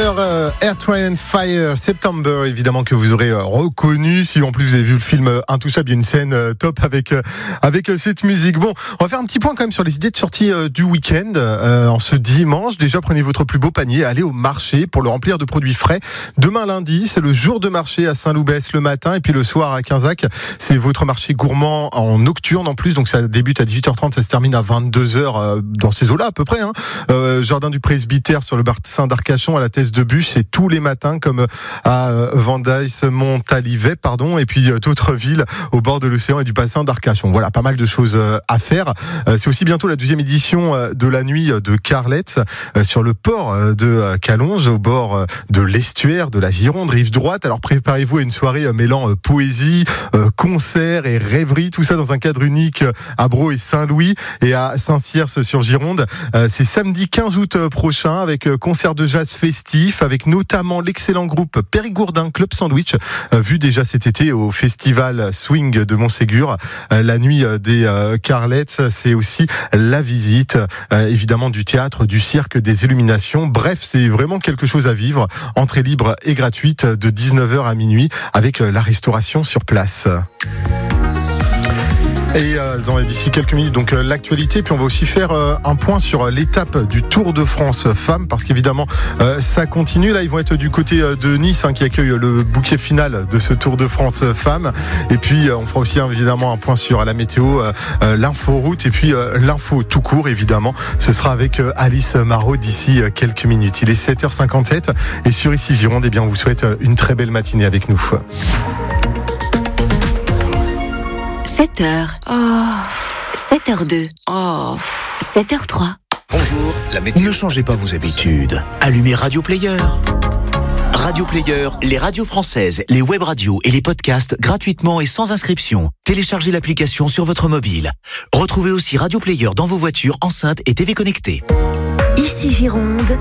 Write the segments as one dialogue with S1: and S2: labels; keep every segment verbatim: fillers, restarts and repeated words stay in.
S1: heures, euh, Earth, Wind and Fire, September, évidemment que vous aurez euh, reconnu. Si en plus vous avez vu le film euh, Intouchable, il y a une scène euh, top avec euh, avec euh, cette musique. Bon, on va faire un petit point quand même sur les idées de sortie euh, du week-end. Euh, en ce dimanche, déjà prenez votre plus beau panier, allez au marché pour le remplir de produits frais. Demain lundi, c'est le jour de marché à Saint-Loubès le matin, et puis le soir à Quinzac, c'est votre marché gourmand en nocturne en plus. Donc ça débute à dix-huit heures trente, ça se termine à vingt-deux heures euh, dans ces eaux-là à peu près. Hein. Euh, Jardin du Presbytère sur le bassin d'Arcachon à la Thèse de Bûche, c'est tous les matins comme à Vendaïs, Montalivet, pardon, et puis d'autres villes au bord de l'océan et du bassin d'Arcachon. Voilà, pas mal de choses à faire. C'est aussi bientôt la deuxième édition de la nuit de Carlette sur le port de Calonge, au bord de l'estuaire de la Gironde, rive droite. Alors préparez-vous à une soirée mêlant poésie, concert et rêverie, tout ça dans un cadre unique à Bro et Saint-Louis et à Saint-Cierce sur Gironde. C'est samedi quinze août prochain avec concert de jazz festif, avec notamment l'excellent groupe Périgourdin Club Sandwich, vu déjà cet été au festival Swing de Montségur. La nuit des Carlettes, c'est aussi la visite évidemment du théâtre, du cirque, des illuminations. Bref, c'est vraiment quelque chose à vivre. Entrée libre et gratuite de dix-neuf heures à minuit avec la restauration sur place. Et euh, dans, d'ici quelques minutes, donc euh, l'actualité, puis on va aussi faire euh, un point sur l'étape du Tour de France femmes, parce qu'évidemment euh, ça continue. Là, ils vont être du côté euh, de Nice, hein, qui accueille le bouquet final de ce Tour de France femmes. Et puis euh, on fera aussi évidemment un point sur la météo, euh, euh, l'info-route, et puis euh, l'info tout court, évidemment. Ce sera avec euh, Alice Marot d'ici euh, quelques minutes. Il est sept heures cinquante-sept, et sur Ici Gironde, eh bien, on vous souhaite une très belle matinée avec nous.
S2: sept heures. Oh. sept heures deux. Oh. sept heures trois.
S3: Bonjour, la météo. Ne changez pas vos habitudes. Allumez Radio Player. Radio Player, les radios françaises, les web radios et les podcasts gratuitement et sans inscription. Téléchargez l'application sur votre mobile. Retrouvez aussi Radio Player dans vos voitures, enceintes et T V connectées.
S2: Ici Gironde.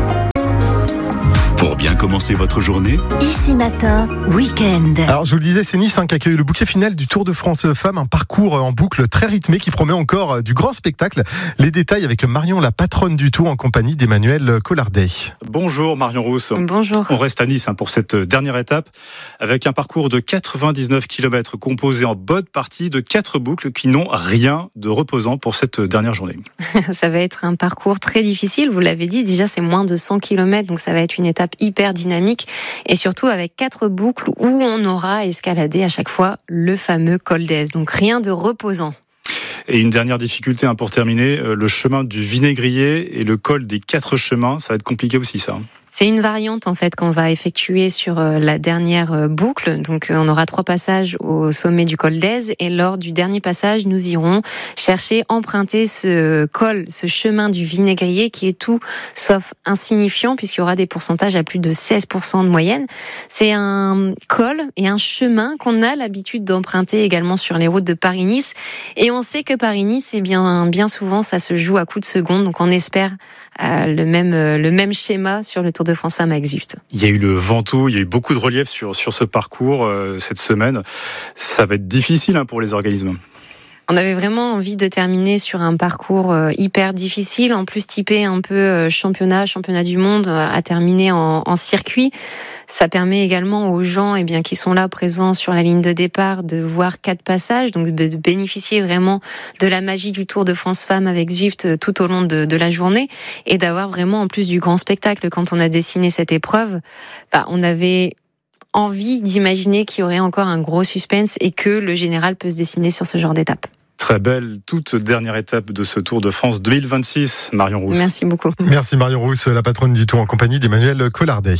S4: Pour bien commencer votre journée,
S2: Ici Matin, week-end.
S1: Alors je vous le disais, c'est Nice hein, qui accueille le bouquet final du Tour de France Femmes, un parcours en boucle très rythmé qui promet encore du grand spectacle. Les détails avec Marion, la patronne du Tour, en compagnie d'Emmanuel Collardet.
S5: Bonjour Marion Rousse.
S6: Bonjour.
S5: On reste à Nice hein, pour cette dernière étape, avec un parcours de quatre-vingt-dix-neuf kilomètres composé en bonne partie de quatre boucles qui n'ont rien de reposant pour cette dernière journée.
S6: Ça va être un parcours très difficile, vous l'avez dit, déjà c'est moins de cent kilomètres, donc ça va être une étape hyper dynamique, et surtout avec quatre boucles où on aura escaladé à chaque fois le fameux col d'Èze, donc rien de reposant.
S5: Et une dernière difficulté hein, pour terminer, le chemin du Vinaigrier et le col des Quatre Chemins, ça va être compliqué aussi ça.
S6: C'est une variante en fait qu'on va effectuer sur la dernière boucle. Donc on aura trois passages au sommet du col d'Èze, et lors du dernier passage, nous irons chercher, emprunter ce col, ce chemin du Vinaigrier qui est tout sauf insignifiant puisqu'il y aura des pourcentages à plus de seize pour cent de moyenne. C'est un col et un chemin qu'on a l'habitude d'emprunter également sur les routes de Paris-Nice, et on sait que Paris-Nice, eh bien, bien souvent ça se joue à coups de seconde, donc on espère Euh, le même euh, le même schéma sur le Tour de France Femmes avec Zwift.
S5: Il y a eu le Ventoux, il y a eu beaucoup de relief sur sur ce parcours euh, cette semaine. Ça va être difficile hein, pour les organismes.
S6: On avait vraiment envie de terminer sur un parcours euh, hyper difficile, en plus typé un peu euh, championnat, championnat du monde, euh, à terminer en, en circuit. Ça permet également aux gens eh bien, qui sont là présents sur la ligne de départ de voir quatre passages, donc de bénéficier vraiment de la magie du Tour de France Femmes avec Zwift tout au long de, de la journée, et d'avoir vraiment en plus du grand spectacle. Quand on a dessiné cette épreuve, bah, on avait envie d'imaginer qu'il y aurait encore un gros suspense et que le général peut se dessiner sur ce genre d'étape.
S5: Très belle toute dernière étape de ce Tour de France deux mille vingt-six, Marion Rousse.
S6: Merci beaucoup.
S1: Merci Marion Rousse, la patronne du Tour, en compagnie d'Emmanuel Collardet.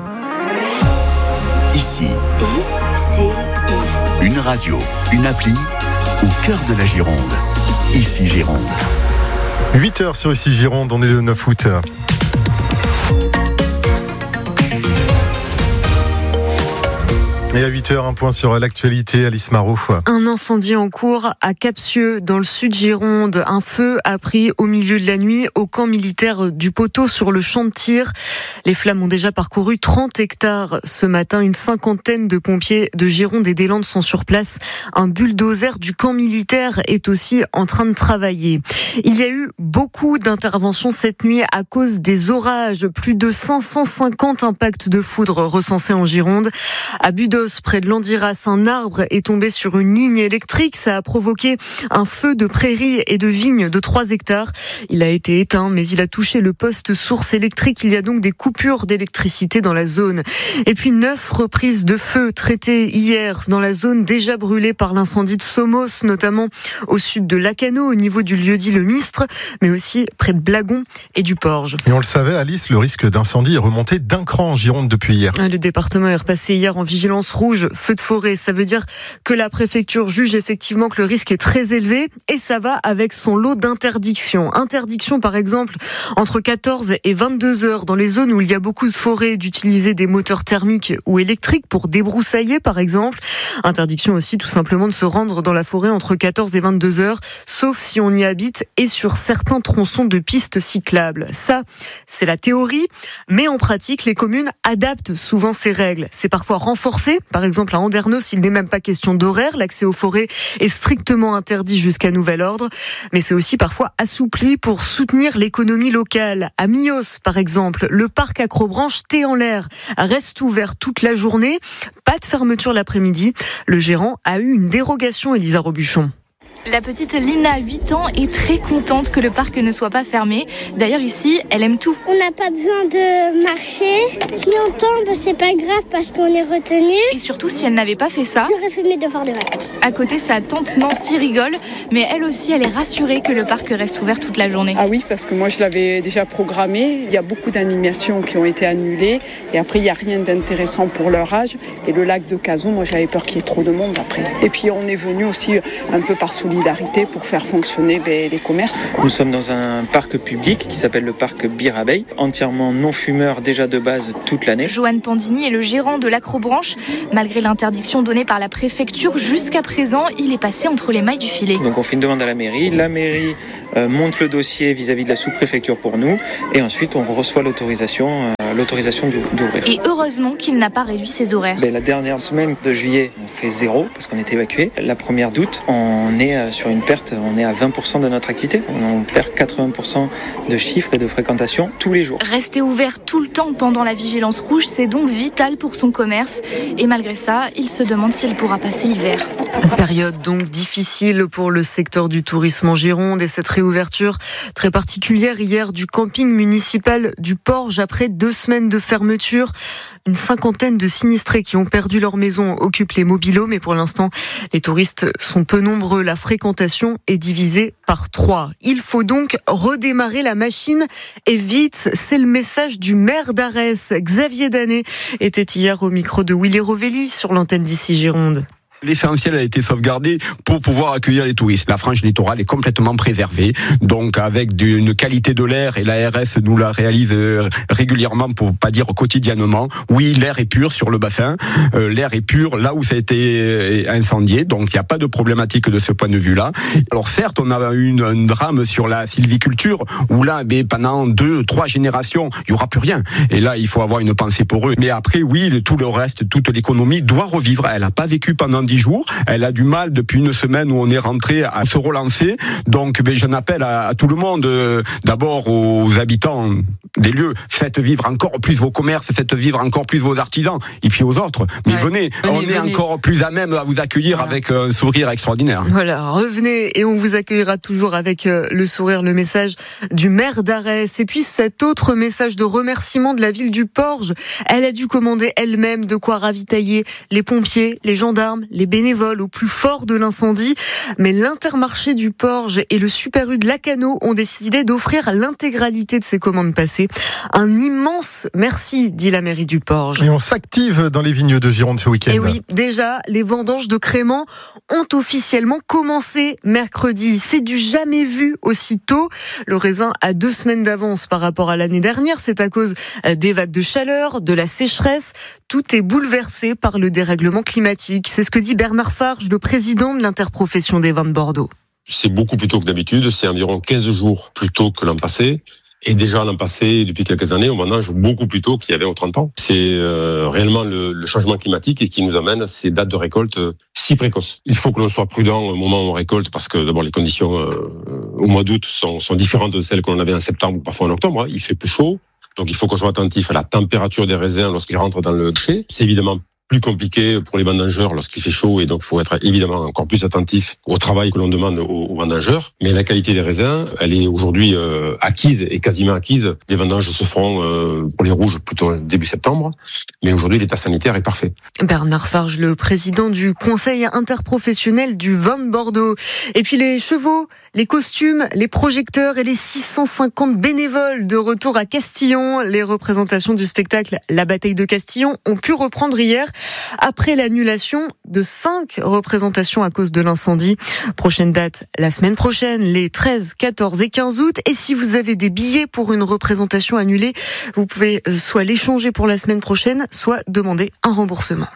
S3: Ici,
S2: I, C, I.
S3: une radio, une appli, au cœur de la Gironde. Ici Gironde.
S1: huit heures sur Ici Gironde, on est le neuf août. Et à huit heures, un point sur l'actualité, Alice Marot.
S4: Un incendie en cours à Capcieux, dans le sud Gironde. Un feu a pris au milieu de la nuit au camp militaire du Poteau sur le champ de tir. Les flammes ont déjà parcouru trente hectares ce matin. Une cinquantaine de pompiers de Gironde et des Landes sont sur place. Un bulldozer du camp militaire est aussi en train de travailler. Il y a eu beaucoup d'interventions cette nuit à cause des orages. Plus de cinq cent cinquante impacts de foudre recensés en Gironde. À Budos, près de Landiras, un arbre est tombé sur une ligne électrique. Ça a provoqué un feu de prairies et de vignes de trois hectares. Il a été éteint, mais il a touché le poste source électrique. Il y a donc des coupures d'électricité dans la zone. Et puis neuf reprises de feu traitées hier dans la zone déjà brûlée par l'incendie de Somos, notamment au sud de Lacano, au niveau du lieu-dit Le Mistre, mais aussi près de Blagon et du Porge.
S1: Et on le savait, Alice, le risque d'incendie est remonté d'un cran en Gironde depuis hier.
S4: Le département est repassé hier en vigilance rouge, feu de forêt. Ça veut dire que la préfecture juge effectivement que le risque est très élevé et ça va avec son lot d'interdictions. Interdiction par exemple entre quatorze et vingt-deux heures dans les zones où il y a beaucoup de forêts d'utiliser des moteurs thermiques ou électriques pour débroussailler par exemple. Interdiction aussi tout simplement de se rendre dans la forêt entre quatorze et vingt-deux heures, sauf si on y habite et sur certains tronçons de pistes cyclables. Ça, c'est la théorie, mais en pratique, les communes adaptent souvent ces règles. C'est parfois renforcé. Par exemple, à Andernos, il n'est même pas question d'horaire. L'accès aux forêts est strictement interdit jusqu'à nouvel ordre. Mais c'est aussi parfois assoupli pour soutenir l'économie locale. À Millos, par exemple, le parc Acrobranche Thé en l'air reste ouvert toute la journée. Pas de fermeture l'après-midi. Le gérant a eu une dérogation, Elisa Robuchon.
S7: La petite Lina, huit ans, est très contente que le parc ne soit pas fermé. D'ailleurs, ici, elle aime tout.
S8: On n'a pas besoin de marcher. Si on tombe, c'est pas grave parce qu'on est retenu.
S7: Et surtout, si elle n'avait pas fait ça,
S8: j'aurais fait mes devoirs de vacances.
S7: À côté, sa tante Nancy rigole, mais elle aussi, elle est rassurée que le parc reste ouvert toute la journée.
S9: Ah oui, parce que moi, je l'avais déjà programmé. Il y a beaucoup d'animations qui ont été annulées. Et après, il n'y a rien d'intéressant pour leur âge. Et le lac de Cazaux, moi, j'avais peur qu'il y ait trop de monde après. Et puis, on est venu aussi un peu par solidarité pour faire fonctionner ben, les commerces.
S10: Nous sommes dans un parc public qui s'appelle le parc Bir-Abeille, entièrement non-fumeur déjà de base toute l'année.
S7: Johan Pandini est le gérant de l'Acrobranche. Malgré l'interdiction donnée par la préfecture, jusqu'à présent, il est passé entre les mailles du filet.
S10: Donc on fait une demande à la mairie, la mairie euh, monte le dossier vis-à-vis de la sous-préfecture pour nous et ensuite on reçoit l'autorisation, euh, l'autorisation d'ouvrir.
S7: Et heureusement qu'il n'a pas réduit ses horaires.
S10: Ben, la dernière semaine de juillet, on fait zéro parce qu'on est évacué. La première d'août, on est euh, sur une perte, on est à vingt pour cent de notre activité. On perd quatre-vingts pour cent de chiffres et de fréquentation tous les jours.
S7: Rester ouvert tout le temps pendant la vigilance rouge, c'est donc vital pour son commerce. Et malgré ça, il se demande s'il pourra passer l'hiver.
S4: Période donc difficile pour le secteur du tourisme en Gironde et cette réouverture très particulière hier du camping municipal du Porge après deux semaines de fermeture. Une cinquantaine de sinistrés qui ont perdu leur maison occupent les mobil-homes, mais pour l'instant, les touristes sont peu nombreux. La fréquentation est divisée par trois. Il faut donc redémarrer la machine et vite. C'est le message du maire d'Arès. Xavier Danet était hier au micro de Willy Rovelli sur l'antenne d'ici Gironde.
S11: L'essentiel a été sauvegardé pour pouvoir accueillir les touristes. La frange littorale est complètement préservée, donc avec une qualité de l'air, et l'A R S nous la réalise régulièrement, pour pas dire quotidiennement. Oui, l'air est pur sur le bassin, euh, l'air est pur là où ça a été incendié, donc il n'y a pas de problématique de ce point de vue-là. Alors certes, on a eu une, un drame sur la sylviculture, où là, ben, pendant deux, trois générations, il n'y aura plus rien. Et là, il faut avoir une pensée pour eux. Mais après, oui, tout le reste, toute l'économie doit revivre. Elle n'a pas vécu pendant dix jours. Elle a du mal depuis une semaine où on est rentré à se relancer. Donc, ben, j'en appelle à, à tout le monde, euh, d'abord aux habitants des lieux, faites vivre encore plus vos commerces, faites vivre encore plus vos artisans, et puis aux autres. Mais ouais. venez, venez, on venez. est encore plus à même à vous accueillir voilà. avec un sourire extraordinaire.
S4: Voilà, revenez et on vous accueillera toujours avec le sourire, le message du maire d'Arès. Et puis cet autre message de remerciement de la ville du Porge. Elle a dû commander elle-même de quoi ravitailler les pompiers, les gendarmes, les bénévoles au plus fort de l'incendie. Mais l'Intermarché du Porge et le Super U de Lacano ont décidé d'offrir l'intégralité de ces commandes passées. Un immense merci, dit la mairie du Porge.
S1: Et on s'active dans les vignes de Gironde ce week-end.
S4: Et oui, déjà, les vendanges de créments ont officiellement commencé mercredi. C'est du jamais vu aussi tôt. Le raisin a deux semaines d'avance par rapport à l'année dernière. C'est à cause des vagues de chaleur, de la sécheresse. tout est bouleversé par le dérèglement climatique. C'est ce que dit Bernard Farge, le président de l'interprofession des vins de Bordeaux.
S12: C'est beaucoup plus tôt que d'habitude, c'est environ quinze jours plus tôt que l'an passé. Et déjà l'an passé, depuis quelques années, on vendange beaucoup plus tôt qu'il y avait trente ans. C'est euh, réellement le, le changement climatique qui nous amène à ces dates de récolte euh, si précoces. Il faut que l'on soit prudent au moment où on récolte parce que d'abord les conditions euh, au mois d'août sont, sont différentes de celles que l'on avait en septembre ou parfois en octobre. Hein. Il fait plus chaud, donc il faut qu'on soit attentif à la température des raisins lorsqu'ils rentrent dans le chai. C'est évidemment plus compliqué pour les vendangeurs lorsqu'il fait chaud et donc il faut être évidemment encore plus attentif au travail que l'on demande aux, aux vendangeurs. Mais la qualité des raisins, elle est aujourd'hui euh, acquise et quasiment acquise. Les vendanges se feront euh, pour les rouges plutôt début septembre, mais aujourd'hui l'état sanitaire est parfait.
S4: Bernard Farge, le président du Conseil interprofessionnel du vin de Bordeaux. Et puis les chevaux, les costumes, les projecteurs et les six cent cinquante bénévoles de retour à Castillon. Les représentations du spectacle La Bataille de Castillon ont pu reprendre hier après l'annulation de cinq représentations à cause de l'incendie. Prochaine date, la semaine prochaine, les treize, quatorze et quinze août. Et si vous avez des billets pour une représentation annulée, vous pouvez soit l'échanger pour la semaine prochaine, soit demander un remboursement.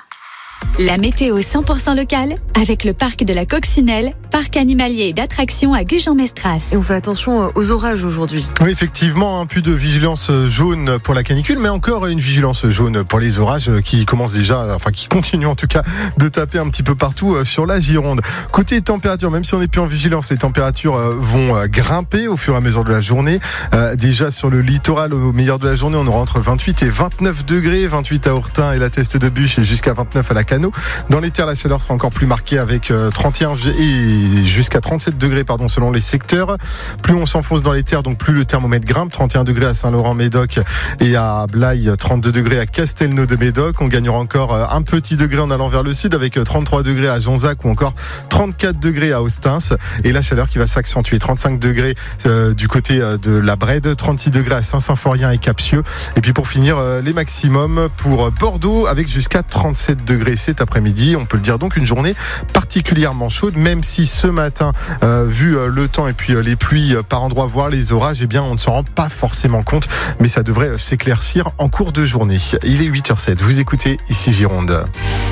S13: La météo cent pour cent locale avec le parc de la Coccinelle, parc animalier et d'attractions à Gujan-Mestras.
S4: Et on fait attention aux orages aujourd'hui.
S1: Oui, effectivement, un peu de vigilance jaune pour la canicule, mais encore une vigilance jaune pour les orages qui commencent déjà, enfin qui continuent en tout cas de taper un petit peu partout sur la Gironde. Côté température, même si on n'est plus en vigilance, les températures vont grimper au fur et à mesure de la journée. Euh, déjà sur le littoral, au meilleur de la journée, on aura entre vingt-huit et vingt-neuf degrés, vingt-huit à Hourtin et la Teste de Buch et jusqu'à vingt-neuf à la Cano. Dans les terres, la chaleur sera encore plus marquée avec trente et un et jusqu'à trente-sept degrés pardon, selon les secteurs. Plus on s'enfonce dans les terres, donc plus le thermomètre grimpe. trente et un degrés à Saint-Laurent-Médoc et à Blaye, trente-deux degrés à Castelnau-de-Médoc. On gagnera encore un petit degré en allant vers le sud avec trente-trois degrés à Jonzac ou encore trente-quatre degrés à Ostens. Et la chaleur qui va s'accentuer, trente-cinq degrés euh, du côté de la Brède, trente-six degrés à Saint-Symphorien et Capsieux. Et puis pour finir, euh, les maximums pour Bordeaux avec jusqu'à trente-sept degrés cet après-midi. On peut le dire donc une journée particulièrement chaude, même si ce matin, euh, vu euh, le temps et puis euh, les pluies euh, par endroits, voire les orages, eh bien on ne s'en rend pas forcément compte, mais ça devrait euh, s'éclaircir en cours de journée. Il est huit heures sept, vous écoutez Ici Gironde.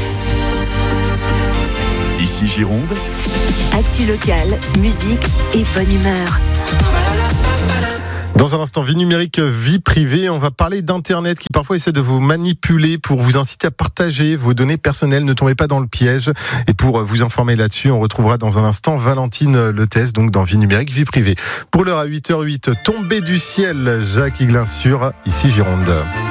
S3: Ici Gironde.
S2: Actu locale, musique et bonne humeur.
S1: Dans un instant, vie numérique, vie privée, on va parler d'Internet qui parfois essaie de vous manipuler pour vous inciter à partager vos données personnelles. Ne tombez pas dans le piège. Et pour vous informer là-dessus, on retrouvera dans un instant Valentine Letès, donc dans vie numérique, vie privée. Pour l'heure à huit heures huit, tombée du ciel, Jacques Higelin sur Ici Gironde.